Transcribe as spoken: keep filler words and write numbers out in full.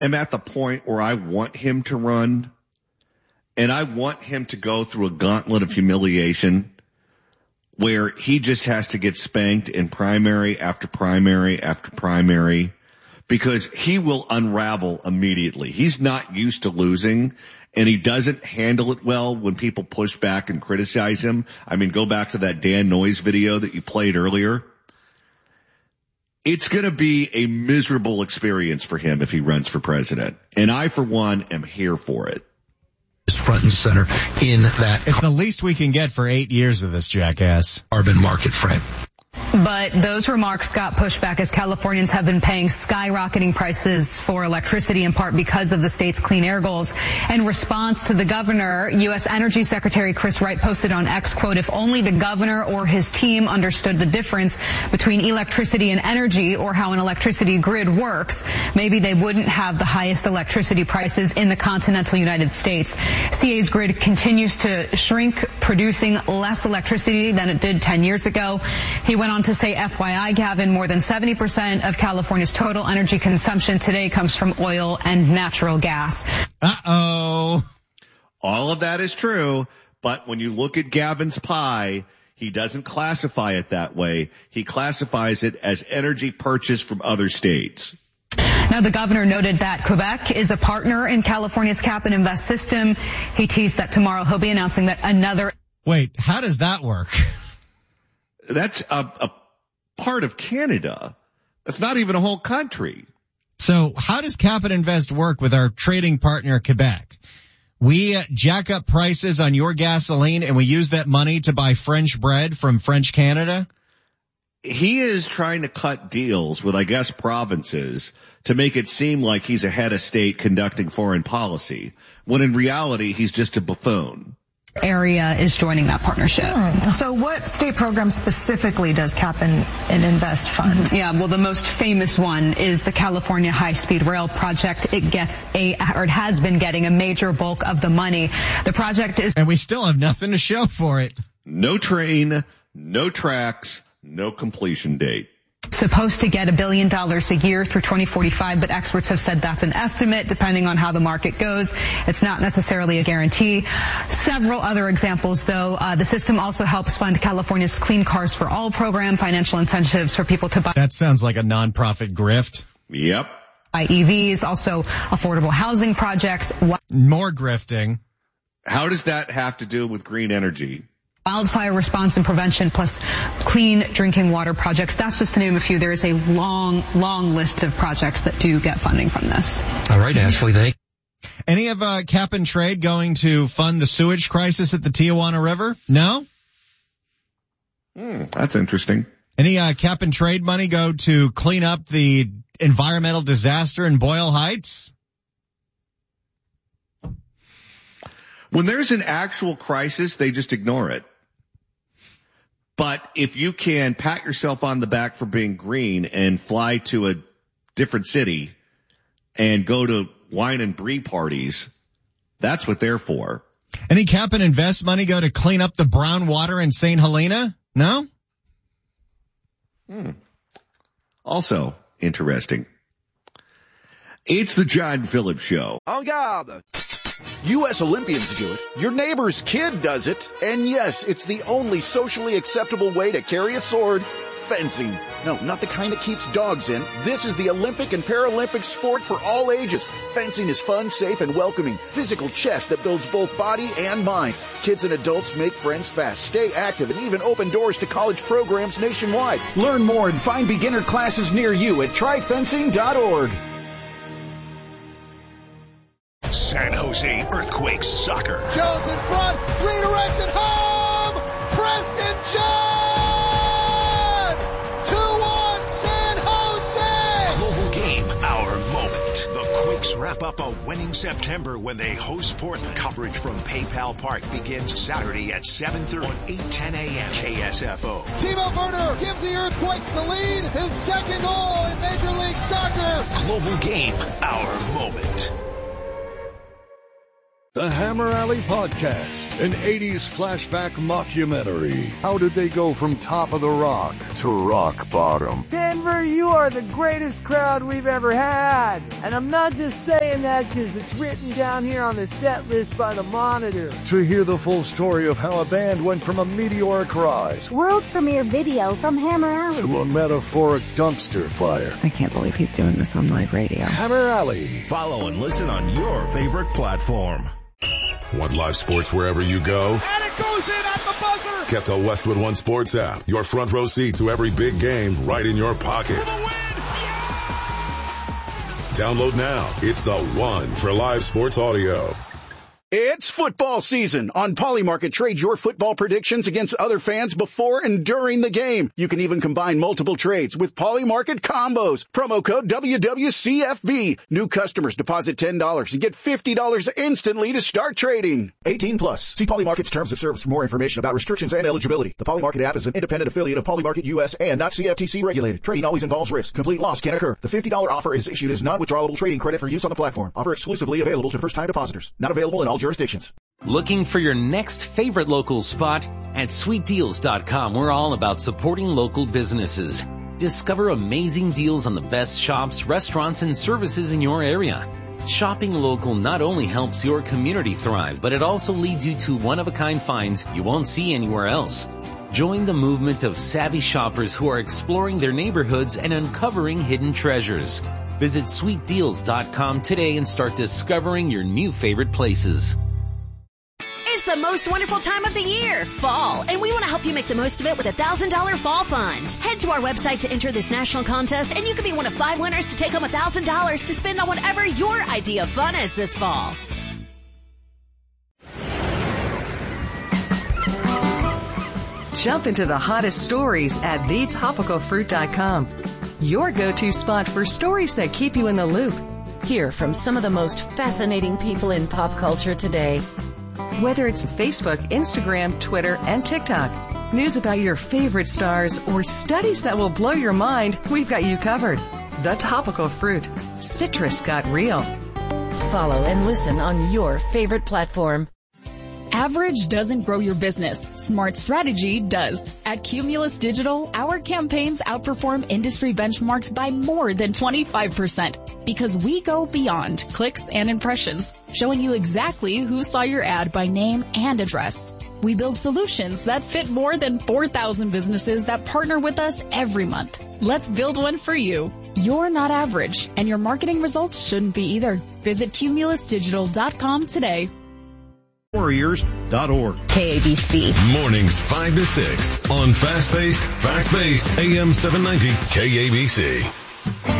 am at the point where I want him to run, and I want him to go through a gauntlet of humiliation where he just has to get spanked in primary after primary after primary, because he will unravel immediately. He's not used to losing, and he doesn't handle it well when people push back and criticize him. I mean, go back to that Dan Noyes video that you played earlier. It's going to be a miserable experience for him if he runs for president. And I, for one, am here for it. Is front and center in that. It's the least we can get for eight years of this jackass. Carbon market frame. But those remarks got pushed back as Californians have been paying skyrocketing prices for electricity, in part because of the state's clean air goals. In response to the governor, U S Energy Secretary Chris Wright posted on X, quote, "If only the governor or his team understood the difference between electricity and energy, or how an electricity grid works, maybe they wouldn't have the highest electricity prices in the continental United States." C A's grid continues to shrink, producing less electricity than it did ten years ago. He went on to say, F Y I, Gavin, more than seventy percent of California's total energy consumption today comes from oil and natural gas. Uh-oh. All of that is true, but when you look at Gavin's pie, he doesn't classify it that way. He classifies it as energy purchased from other states. Now, the governor noted that Quebec is a partner in California's cap and invest system. He teased that tomorrow he'll be announcing that another... Wait, how does that work? That's a, a part of Canada. That's not even a whole country. So how does Cap and Invest work with our trading partner, Quebec? We uh, jack up prices on your gasoline and we use that money to buy French bread from French Canada? He is trying to cut deals with, I guess, provinces to make it seem like he's a head of state conducting foreign policy, when in reality he's just a buffoon. Area is joining that partnership. Hmm. So what state program specifically does Cap and, and Invest fund? Yeah, well, the most famous one is the California High-Speed Rail Project. It gets a, or it has been getting a major bulk of the money. The project is... And we still have nothing to show for it. No train, no tracks, no completion date. Supposed to get a billion dollars a year through twenty forty-five, but experts have said that's an estimate depending on how the market goes. It's not necessarily a guarantee. Several other examples, though. Uh, the system also helps fund California's Clean Cars for All program, financial incentives for people to buy. That sounds like a nonprofit grift. Yep. Buy E Vs, also affordable housing projects. More grifting. How does that have to do with green energy? Wildfire response and prevention, plus clean drinking water projects. That's just to name a few. There is a long, long list of projects that do get funding from this. All right, Ashley, they... Any of uh, Cap and Trade going to fund the sewage crisis at the Tijuana River? No? Hmm, that's interesting. Any uh, Cap and Trade money go to clean up the environmental disaster in Boyle Heights? When there's an actual crisis, they just ignore it. But if you can pat yourself on the back for being green and fly to a different city and go to wine and brie parties, that's what they're for. Any Cap and Invest money go to clean up the brown water in Saint Helena? No? Hmm. Also interesting. It's the John Phillips Show. En garde. U S Olympians do it. Your neighbor's kid does it. And yes, it's the only socially acceptable way to carry a sword. Fencing. No, not the kind that keeps dogs in. This is the Olympic and Paralympic sport for all ages. Fencing is fun, safe, and welcoming. Physical chess that builds both body and mind. Kids and adults make friends fast, stay active, and even open doors to college programs nationwide. Learn more and find beginner classes near you at try fencing dot org. San Jose Earthquakes soccer. Jones in front, redirected home, Preston John! two one San Jose! Global game, our moment. The Quakes wrap up a winning September when they host Portland. Coverage from PayPal Park begins Saturday at seven thirty on eight ten a.m. K S F O. Timo Werner gives the Earthquakes the lead, his second goal in Major League Soccer. Global game, our moment. The Hammer Alley Podcast, an eighties flashback mockumentary. How did they go from top of the rock to rock bottom? Denver, you are the greatest crowd we've ever had. And I'm not just saying that because it's written down here on the set list by the Monitor. To hear the full story of how a band went from a meteoric rise, world premiere video from Hammer Alley, to a metaphoric dumpster fire. I can't believe he's doing this on live radio. Hammer Alley. Follow and listen on your favorite platform. Want live sports wherever you go? And it goes in at the buzzer! Get the Westwood One Sports app. Your front row seat to every big game right in your pocket. For the win! Yeah! Download now. It's the one for live sports audio. It's football season. On Polymarket, trade your football predictions against other fans before and during the game. You can even combine multiple trades with Polymarket combos. Promo code W W C F B. New customers deposit ten dollars and get fifty dollars instantly to start trading. eighteen plus. See Polymarket's terms of service for more information about restrictions and eligibility. The Polymarket app is an independent affiliate of Polymarket U S and not C F T C regulated. Trading always involves risk. Complete loss can occur. The fifty dollars offer is issued as non-withdrawable trading credit for use on the platform. Offer exclusively available to first-time depositors. Not available in all jurisdictions. Looking for your next favorite local spot? At sweet deals dot com, we're all about supporting local businesses. Discover amazing deals on the best shops, restaurants, and services in your area. Shopping local not only helps your community thrive, but it also leads you to one-of-a-kind finds you won't see anywhere else. Join the movement of savvy shoppers who are exploring their neighborhoods and uncovering hidden treasures. Visit sweet deals dot com today and start discovering your new favorite places. It's the most wonderful time of the year, fall, and we want to help you make the most of it with a one thousand dollars fall fund. Head to our website to enter this national contest, and you could be one of five winners to take home one thousand dollars to spend on whatever your idea of fun is this fall. Jump into the hottest stories at the topical fruit dot com. Your go-to spot for stories that keep you in the loop. Hear from some of the most fascinating people in pop culture today. Whether it's Facebook, Instagram, Twitter, and TikTok, news about your favorite stars, or studies that will blow your mind, we've got you covered. The Topical Fruit. Citrus got real. Follow and listen on your favorite platform. Average doesn't grow your business. Smart strategy does. At Cumulus Digital, our campaigns outperform industry benchmarks by more than twenty-five percent because we go beyond clicks and impressions, showing you exactly who saw your ad by name and address. We build solutions that fit more than four thousand businesses that partner with us every month. Let's build one for you. You're not average, and your marketing results shouldn't be either. Visit cumulus digital dot com today. Warriors dot org. K A B C. Mornings five to six on fast-paced, fact-based A M seven ninety K A B C.